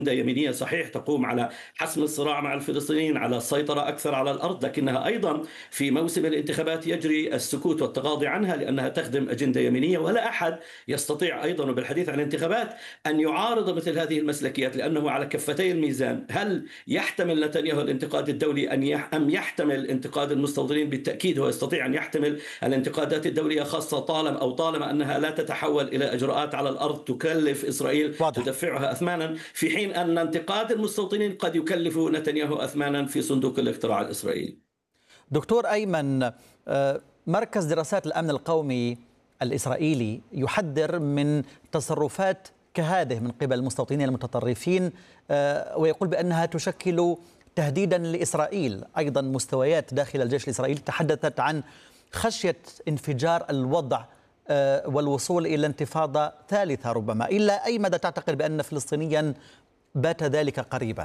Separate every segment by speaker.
Speaker 1: يمينية صحيح تقوم على حسم الصراع مع الفلسطينيين، على السيطرة أكثر على الأرض، لكنها أيضا في موسم الانتخابات يجري السكوت والتغاضي عنها لأنها تخدم أجندة يمينية، ولا أحد يستطيع أيضا وبالحديث عن الانتخابات أن يعارض مثل هذه المسلكيات، لأنه على كفتي الميزان. هل يحتمل نتنياهو الانتقاد الدولي أم يحتمل انتقاد المستوطنين؟ بالتأكيد هو يستطيع أن يحتمل الانتقادات الدولية، خاصة طالما أنها لا تتحول إلى إجراءات على الأرض تكلف إسرائيل
Speaker 2: واضح.
Speaker 1: تدفعها أثمانا، في حين أن انتقاد المستوطنين قد يكلف نتنياهو أثمانا في صندوق الاقتراع الإسرائيلي.
Speaker 2: دكتور أيمن، مركز دراسات الأمن القومي الإسرائيلي يحذر من تصرفات كهذه من قبل المستوطنين المتطرفين، ويقول بأنها تشكل تهديدا لإسرائيل. أيضا مستويات داخل الجيش الإسرائيلي تحدثت عن خشية انفجار الوضع والوصول إلى انتفاضة ثالثة ربما. إلى أي مدى تعتقد بأن فلسطينيا بات ذلك قريبا؟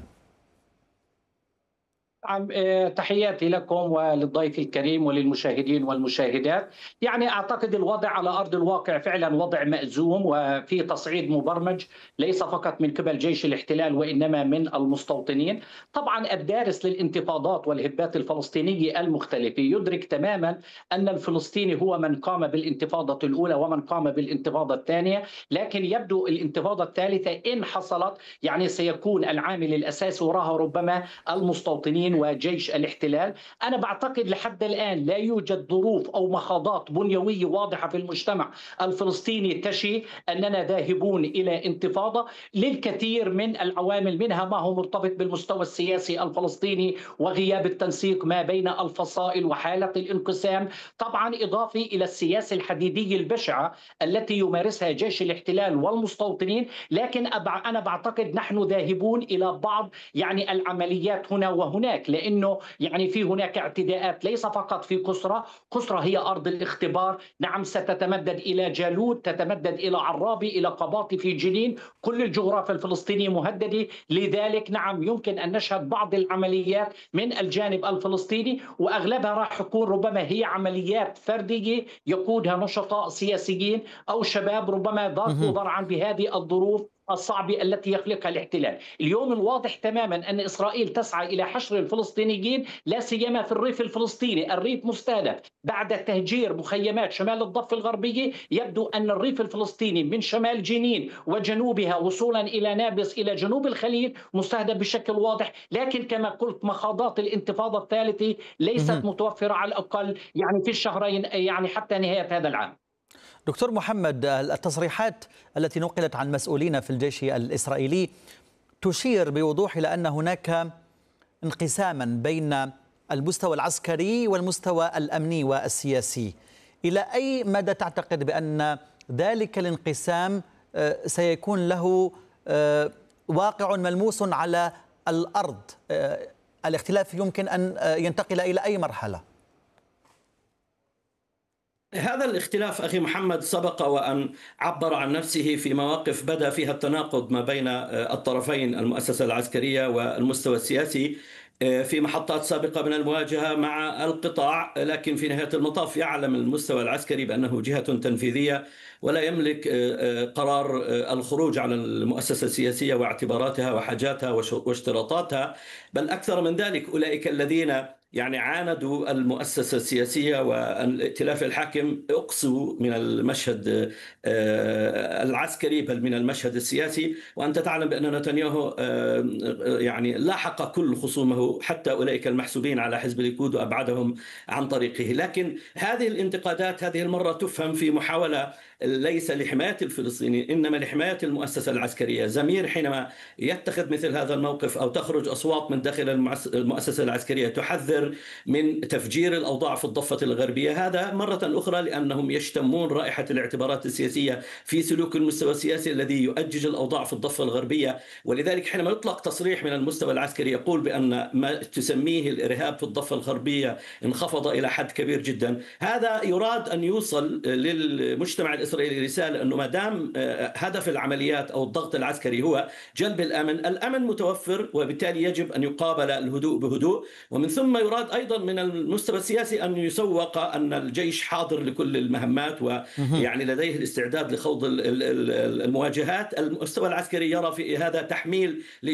Speaker 3: نعم، تحياتي لكم وللضيف الكريم وللمشاهدين والمشاهدات. يعني أعتقد الوضع على أرض الواقع فعلا وضع مأزوم، وفي تصعيد مبرمج ليس فقط من قبل جيش الاحتلال وإنما من المستوطنين. طبعا الدارس للانتفاضات والهبات الفلسطينية المختلفة يدرك تماما أن الفلسطيني هو من قام بالانتفاضة الأولى ومن قام بالانتفاضة الثانية، لكن يبدو الانتفاضة الثالثة إن حصلت يعني سيكون العامل الأساسي وراها ربما المستوطنين وجيش الاحتلال. أنا بعتقد لحد الآن لا يوجد ظروف أو مخاضات بنيوية واضحة في المجتمع الفلسطيني تشي أننا ذاهبون إلى انتفاضة، للكثير من العوامل، منها ما هو مرتبط بالمستوى السياسي الفلسطيني وغياب التنسيق ما بين الفصائل وحالة الانقسام، طبعا إضافة إلى السياسة الحديدية البشعة التي يمارسها جيش الاحتلال والمستوطنين. لكن أنا بعتقد نحن ذاهبون إلى بعض يعني العمليات هنا وهناك، لأنه يعني في هناك اعتداءات ليس فقط في قسرة هي أرض الاختبار، نعم ستتمدد إلى جالوت، تتمدد إلى عرابي، إلى قباطي في جنين، كل الجغرافيا الفلسطينية مهددة. لذلك نعم يمكن أن نشهد بعض العمليات من الجانب الفلسطيني، وأغلبها راح يكون ربما هي عمليات فردية يقودها نشطاء سياسيين أو شباب ربما ضاقوا ذرعا بهذه الظروف الصعبة التي يخلقها الاحتلال. اليوم الواضح تماما أن إسرائيل تسعى إلى حشر الفلسطينيين، لا سيما في الريف الفلسطيني. الريف مستهدف بعد تهجير مخيمات شمال الضفة الغربية. يبدو أن الريف الفلسطيني من شمال جنين وجنوبها وصولا إلى نابلس إلى جنوب الخليل مستهدف بشكل واضح. لكن كما قلت مخاضات الانتفاضة الثالثة ليست متوفرة على الأقل يعني في الشهرين يعني حتى نهاية هذا العام.
Speaker 2: دكتور محمد، التصريحات التي نقلت عن مسؤولين في الجيش الإسرائيلي تشير بوضوح إلى أن هناك انقساما بين المستوى العسكري والمستوى الأمني والسياسي. إلى أي مدى تعتقد بأن ذلك الانقسام سيكون له واقع ملموس على الأرض؟ الاختلاف يمكن أن ينتقل إلى أي مرحلة؟
Speaker 1: هذا الاختلاف أخي محمد سبق وأن عبر عن نفسه في مواقف بدا فيها التناقض ما بين الطرفين، المؤسسة العسكرية والمستوى السياسي، في محطات سابقة من المواجهة مع القطاع. لكن في نهاية المطاف يعلم المستوى العسكري بأنه جهة تنفيذية ولا يملك قرار الخروج على المؤسسة السياسية واعتباراتها وحاجاتها واشتراطاتها. بل أكثر من ذلك، أولئك الذين يعني عاندوا المؤسسة السياسية والائتلاف الحاكم اقصوا من المشهد العسكري بل من المشهد السياسي. وأنت تعلم بأن نتنياهو يعني لاحق كل خصومه حتى أولئك المحسوبين على حزب الليكود وأبعدهم عن طريقه. لكن هذه الانتقادات هذه المرة تفهم في محاولة ليس لحماية الفلسطينيين إنما لحماية المؤسسة العسكرية. زمير حينما يتخذ مثل هذا الموقف أو تخرج أصوات من داخل المؤسسة العسكرية تحذر من تفجير الأوضاع في الضفة الغربية، هذا مرة أخرى لأنهم يشتمون رائحة الاعتبارات السياسية في سلوك المستوى السياسي الذي يؤجج الأوضاع في الضفة الغربية. ولذلك حينما يطلق تصريح من المستوى العسكري يقول بأن ما تسميه الإرهاب في الضفة الغربية انخفض إلى حد كبير جدا، هذا يراد أن يوصل للمجتمع الإسرائيلي رسالة أنه ما دام هدف العمليات أو الضغط العسكري هو جلب الأمن متوفر، وبالتالي يجب أن يقابل الهدوء بهدوء. ومن ثم يراد أيضا من المستوى السياسي أن يسوق أن الجيش حاضر لكل المهمات ويعني لديه الاستعداد لخوض المواجهات. المستوى العسكري يرى في هذا تحميل